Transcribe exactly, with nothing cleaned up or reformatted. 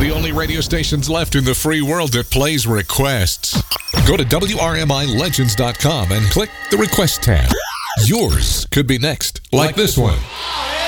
The only radio stations left in the free world that plays requests. Go to W R M I Legends dot com and click the Request tab. Yours could be next, like, like this one. one.